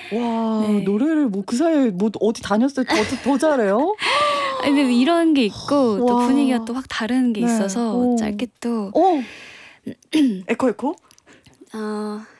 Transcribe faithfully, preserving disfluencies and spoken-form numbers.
와 네. 노래를 뭐 그 사이에 뭐 어디 다녔어요? 더, 더 잘해요? 아니, 근데 이런 게 있고 또 와. 분위기가 또 확 다른 게 네. 있어서 오. 짧게 또 어. 에코 에코? 어,